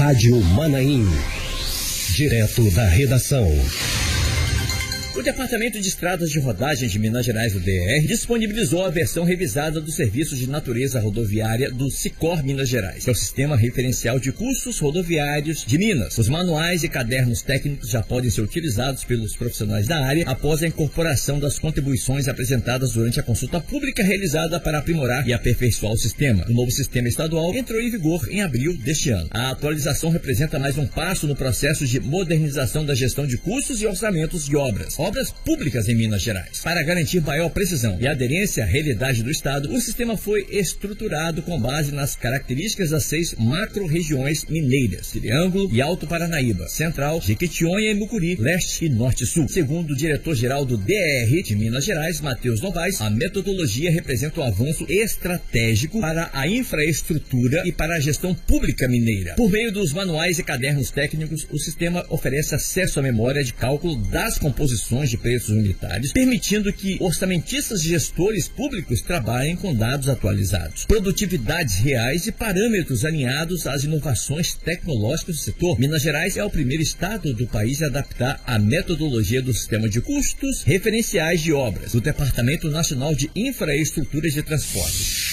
Rádio Manaim. Direto da redação. O Departamento de Estradas de Rodagem de Minas Gerais, do DR, disponibilizou a versão revisada do Serviço de Natureza Rodoviária do SICOR Minas Gerais, que é o Sistema Referencial de Custos Rodoviários de Minas. Os manuais e cadernos técnicos já podem ser utilizados pelos profissionais da área após a incorporação das contribuições apresentadas durante a consulta pública realizada para aprimorar e aperfeiçoar o sistema. O novo sistema estadual entrou em vigor em abril deste ano. A atualização representa mais um passo no processo de modernização da gestão de custos e orçamentos de obras públicas em Minas Gerais. Para garantir maior precisão e aderência à realidade do Estado, o sistema foi estruturado com base nas características das 6 macro-regiões mineiras: Triângulo e Alto Paranaíba, Central, Jequitinhonha e Mucuri, Leste e Norte-Sul. Segundo o diretor-geral do DR de Minas Gerais, Matheus Novaes, a metodologia representa um avanço estratégico para a infraestrutura e para a gestão pública mineira. Por meio dos manuais e cadernos técnicos, o sistema oferece acesso à memória de cálculo das composições de preços unitários, permitindo que orçamentistas e gestores públicos trabalhem com dados atualizados, produtividades reais e parâmetros alinhados às inovações tecnológicas do setor. Minas Gerais é o primeiro estado do país a adaptar a metodologia do sistema de custos referenciais de obras do Departamento Nacional de Infraestruturas de Transportes.